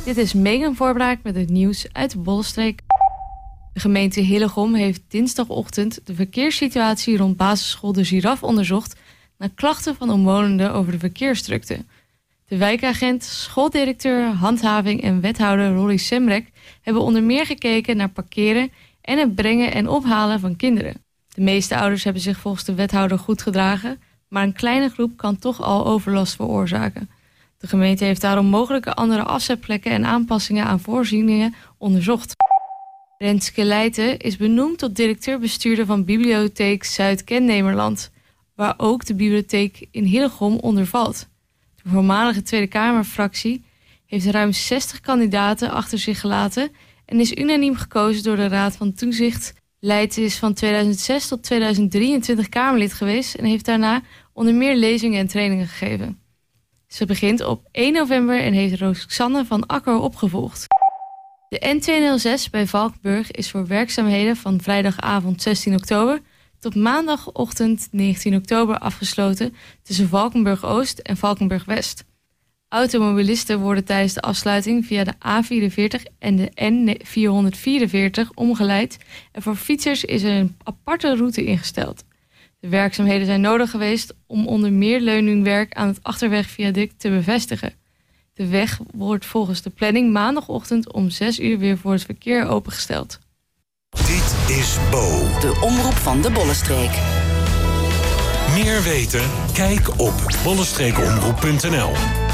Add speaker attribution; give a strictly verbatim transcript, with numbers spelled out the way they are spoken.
Speaker 1: Dit is Megan Voorbraak met het nieuws uit de Bollenstreek. De gemeente Hillegom heeft dinsdagochtend de verkeerssituatie rond basisschool De Giraf onderzocht naar klachten van omwonenden over de verkeersdrukte. De wijkagent, schooldirecteur, handhaving en wethouder Rolly Semrek hebben onder meer gekeken naar parkeren en het brengen en ophalen van kinderen. De meeste ouders hebben zich volgens de wethouder goed gedragen, maar een kleine groep kan toch al overlast veroorzaken. De gemeente heeft daarom mogelijke andere afzetplekken en aanpassingen aan voorzieningen onderzocht. Renske Leijten is benoemd tot directeur-bestuurder van Bibliotheek Zuid-Kennemerland, waar ook de bibliotheek in Hillegom onder valt. De voormalige Tweede Kamerfractie heeft ruim zestig kandidaten achter zich gelaten en is unaniem gekozen door de Raad van Toezicht. Leijten is van tweeduizend zes tot tweeduizend drieëntwintig Kamerlid geweest en heeft daarna onder meer lezingen en trainingen gegeven. Ze begint op één november en heeft Roxanne van Akker opgevolgd. De N tweehonderdzes bij Valkenburg is voor werkzaamheden van vrijdagavond zestien oktober tot maandagochtend negentien oktober afgesloten tussen Valkenburg-Oost en Valkenburg-West. Automobilisten worden tijdens de afsluiting via de A vierenveertig en de N vierhonderdvierenveertig omgeleid en voor fietsers is er een aparte route ingesteld. De werkzaamheden zijn nodig geweest om onder meer leuningwerk aan het achterwegviaduct te bevestigen. De weg wordt volgens de planning maandagochtend om zes uur weer voor het verkeer opengesteld.
Speaker 2: Dit is Bo,
Speaker 3: de omroep van de Bollenstreek.
Speaker 2: Meer weten? Kijk op bollenstreekomroep punt n l.